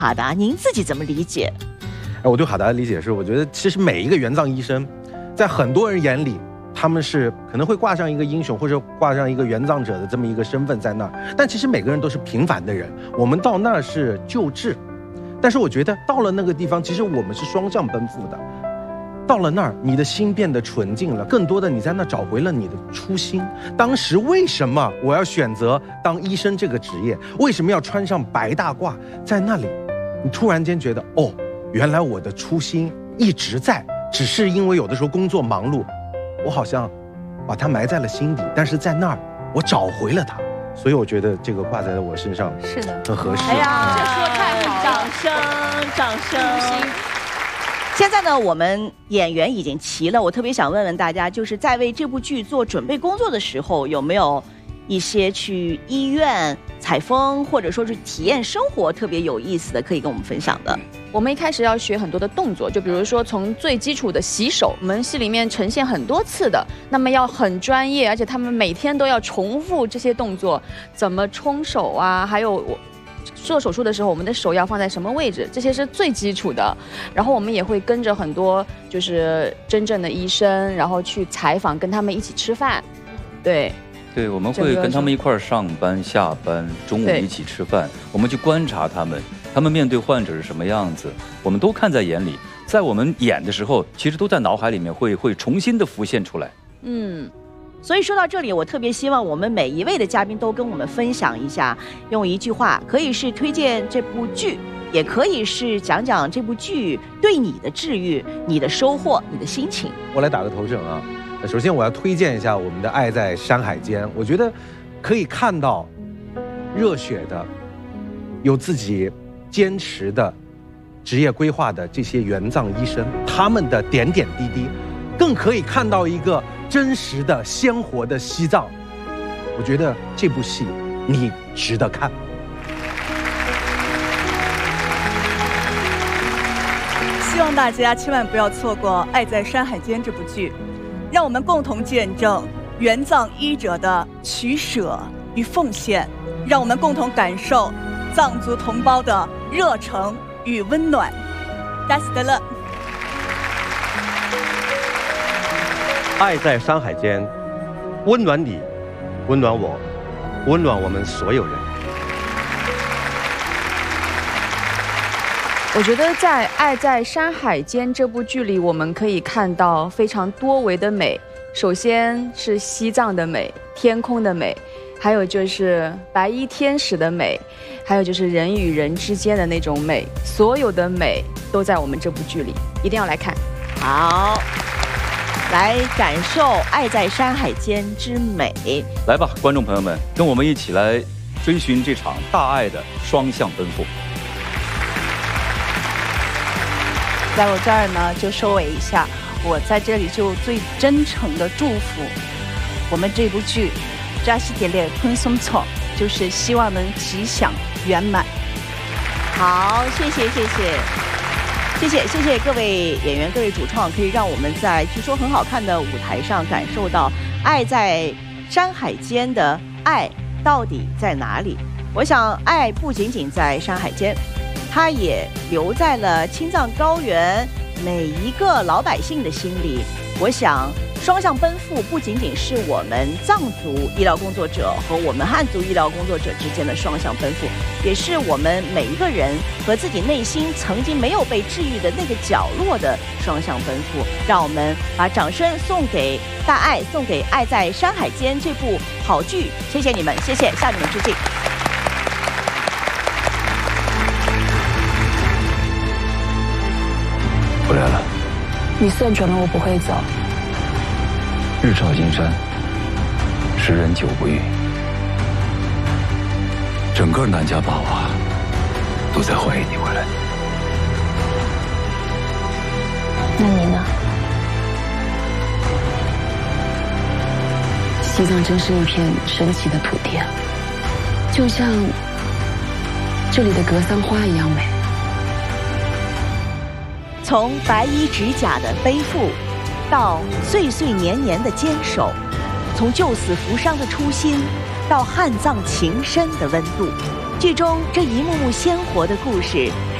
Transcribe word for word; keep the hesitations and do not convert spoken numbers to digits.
哈达，您自己怎么理解？ 哎，我对哈达的理解是，我觉得其实每一个援藏医生，在很多人眼里，他们是可能会挂上一个英雄或者挂上一个援藏者的这么一个身份在那儿，但其实每个人都是平凡的人。我们到那儿是救治，但是我觉得到了那个地方，其实我们是双向奔赴的。到了那儿，你的心变得纯净了，更多的你在那找回了你的初心。当时为什么我要选择当医生这个职业？为什么要穿上白大褂？在那里，你突然间觉得，哦，原来我的初心一直在，只是因为有的时候工作忙碌，我好像把它埋在了心底，但是在那儿我找回了它。所以我觉得这个挂在我身上是的， 很合适。 哎呀， 这说太好了， 掌声，掌声！现在呢，我们演员已经齐了，我特别想问问大家，就是在为这部剧做准备工作的时候，有没有一些去医院采风，或者说是体验生活特别有意思的，可以跟我们分享的？ 我们一开始要学很多的动作，就比如说从最基础的洗手，我们戏里面呈现很多次的，那么要很专业，而且他们每天都要重复这些动作，怎么冲手啊，还有我。做手术的时候，我们的手要放在什么位置？这些是最基础的。然后我们也会跟着很多就是真正的医生，然后去采访，跟他们一起吃饭。对， 对，我们会跟他们一块儿上班、下班，中午一起吃饭。我们去观察他们，他们面对患者是什么样子，我们都看在眼里。在我们演的时候，其实都在脑海里面会会重新的浮现出来。 嗯。所以说到这里，我特别希望我们每一位的嘉宾都跟我们分享一下，用一句话，可以是推荐这部剧，也可以是讲讲这部剧对你的治愈、你的收获、你的心情。 我来打个头阵啊！首先我要推荐一下我们的《爱在山海间》，我觉得可以看到热血的、有自己坚持的、职业规划的这些援藏医生，他们的点点滴滴，更可以看到一个真实的、鲜活的西藏。我觉得这部戏你值得看。 希望大家千万不要错过《爱在山海间》这部剧，让我们共同见证援藏医者的取舍与奉献，让我们共同感受藏族同胞的热诚与温暖。大喜得乐。 爱在山海间，温暖你，温暖我，温暖我们所有人。 我觉得在《爱在山海间》这部剧里，我们可以看到非常多维的美。首先是西藏的美，天空的美，还有就是白衣天使的美，还有就是人与人之间的那种美，所有的美都在我们这部剧里，一定要来看。 好。来感受《爱在山海间》之美。 来吧，观众朋友们，跟我们一起来追寻这场大爱的双向奔赴。 在我这儿呢，就收尾一下，我在这里就最真诚的祝福我们这部剧《扎西点列昆松草》，就是希望能吉祥圆满。 好，谢谢，谢谢。谢谢谢谢各位演员、各位主创，可以让我们在据说很好看的舞台上感受到爱在山海间的爱到底在哪里。我想，爱不仅仅在山海间，它也留在了青藏高原每一个老百姓的心里。我想，双向奔赴不仅仅是我们藏族医疗工作者和我们汉族医疗工作者之间的双向奔赴，也是我们每一个人和自己内心曾经没有被治愈的那个角落的双向奔赴。让我们把掌声送给大爱，送给《爱在山海间》这部好剧。谢谢你们，谢谢，向你们致敬。 回来了。 你算准了我不会走。 日照金山，时人久不遇，整个南迦巴瓦都在怀疑你回来。 那你呢？西藏真是一片神奇的土地啊，就像这里的格桑花一样美。 从白衣执甲的背负，到岁岁年年的坚守；从救死扶伤的初心，到汉藏情深的温度； 剧中这一幕幕鲜活的故事，